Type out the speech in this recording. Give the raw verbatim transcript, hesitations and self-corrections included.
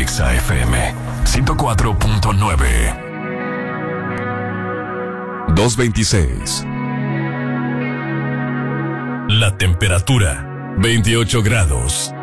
Exa F M ciento cuatro punto nueve. dos veintiséis. La temperatura, veintiocho grados.